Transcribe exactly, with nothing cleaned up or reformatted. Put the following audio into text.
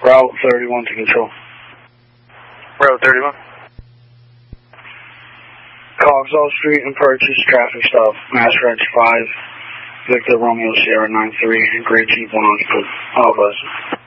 Route thirty-one to control. Route thirty-one. Cogswell Street and Purchase, traffic stop. Mass Reg five, Victor Romeo Sierra nine three, Great Jeep one hundred. All of us.